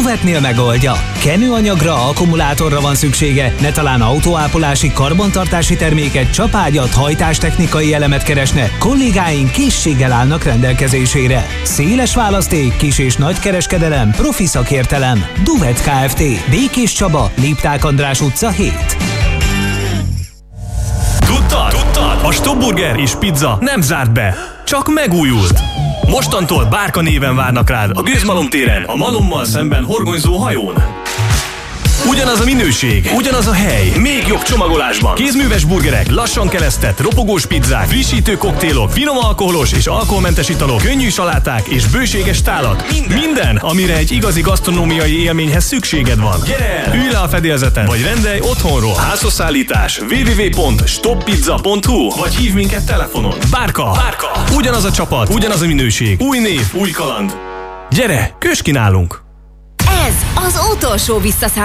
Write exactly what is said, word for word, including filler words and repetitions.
Duvetnél megoldja. Kenőanyagra, akkumulátorra van szüksége, ne talán autóápolási, karbantartási terméket, csapágyat, hajtástechnikai elemet keresne. Kollégáink készséggel állnak rendelkezésére. Széles választék, kis és nagy kereskedelem, profi szakértelem. Duvet Kft. Békés Csaba, Lipták András utca hét. Tudtad? Tudtad? A Stopburger és pizza nem zárt be, csak megújult. Mostantól Bárka néven várnak rád a Gőzmalom téren, a Malommal szemben horgonyzó hajón. Ugyanaz a minőség, ugyanaz a hely, még jobb csomagolásban. Kézműves burgerek, lassan kelesztett, ropogós pizzák, frissítő koktélok, finom alkoholos és alkoholmentes italok, könnyű saláták és bőséges tálak. Minden, Minden amire egy igazi gasztronómiai élményhez szükséged van. Gyere el, ülj le a fedélzeten, vagy rendelj otthonról. Házhozszállítás double-u double-u double-u pont stop pizza pont hu, vagy hív minket telefonon. Bárka, Bárka, ugyanaz a csapat, ugyanaz a minőség, új név, új kaland. Gyere, kös ki nálunk! Ez az utolsó visszaszállás.